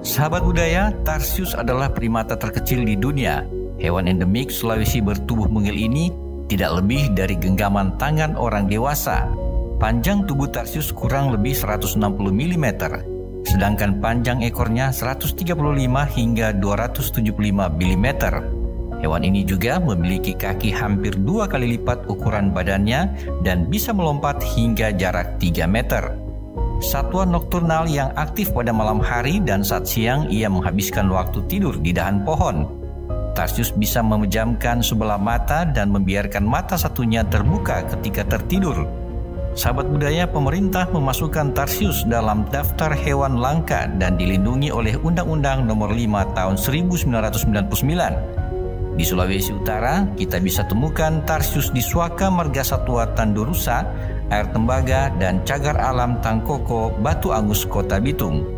Sahabat budaya, Tarsius adalah primata terkecil di dunia. Hewan endemik Sulawesi bertubuh mungil ini tidak lebih dari genggaman tangan orang dewasa. Panjang tubuh Tarsius kurang lebih 160 mm, sedangkan panjang ekornya 135 hingga 275 mm. Hewan ini juga memiliki kaki hampir 2 kali lipat ukuran badannya dan bisa melompat hingga jarak 3 meter. Satwa nokturnal yang aktif pada malam hari dan saat siang ia menghabiskan waktu tidur di dahan pohon. Tarsius bisa memejamkan sebelah mata dan membiarkan mata satunya terbuka ketika tertidur. Sahabat budaya, pemerintah memasukkan Tarsius dalam daftar hewan langka dan dilindungi oleh Undang-Undang Nomor 5 Tahun 1999. Di Sulawesi Utara, kita bisa temukan Tarsius di Suaka Margasatwa Tandorusa, Air Tembaga, dan Cagar Alam Tangkoko, Batu Angus, Kota Bitung.